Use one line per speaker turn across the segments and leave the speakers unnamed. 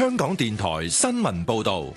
香港電台新聞報道。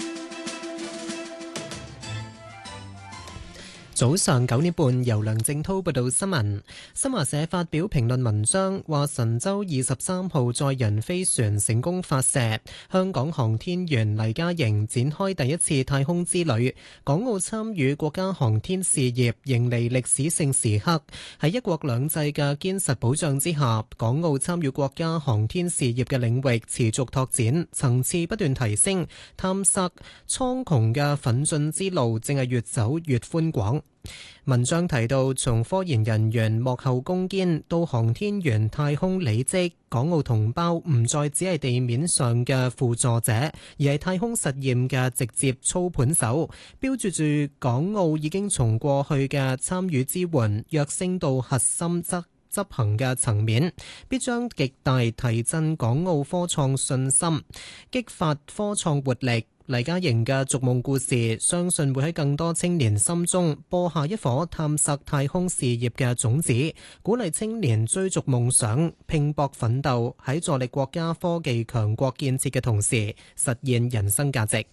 早上9點半，由梁正滔報道新聞。新華社發表評論文章，話神舟23號載人飛船成功發射，香港航天員黎嘉瑩展開第一次太空之旅，港澳參與國家航天事業迎嚟歷史性時刻。喺一國兩制嘅堅實保障之下，港澳參與國家航天事業嘅領域持續拓展，層次不斷提升，探索蒼穹嘅奮進之路正係越走越寬廣。文章提到，從科研人員幕後攻堅到航天員太空履職，港澳同胞唔再只係地面上嘅輔助者，而係太空實驗嘅直接操盤手，標誌住港澳已經從過去嘅參與支援躍升到核心執行嘅層面，必將極大提振港澳科創信心，激發科創活力。黎嘉瑩嘅逐夢故事，相信會喺更多青年心中播下一顆探索太空事業嘅種子，鼓勵青年追逐夢想，拼搏奮鬥，喺助力國家科技強國建設嘅同時，實現人生價值。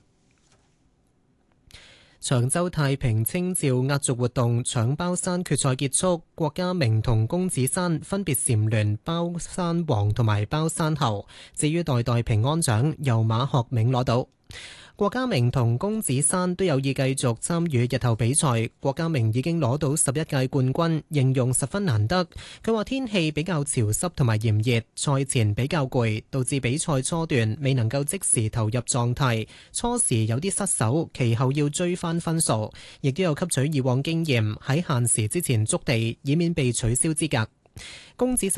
長洲太平清醮壓軸活動搶包山決賽結束，郭家明同公子山分別蟬聯包山王同埋包山后，至於代代平安獎由馬學銘攞到。郭家明同公子山都有意繼續參與日後比賽。郭家明已經攞到11屆冠軍，形容十分難得。佢話天氣比較潮濕同埋炎熱，賽前比較攰，導致比賽初段未能夠即時投入狀態，初時有啲失手，其後要追翻分數，亦都有吸取以往經驗，喺限時之前築地，以免被取消資格。公子山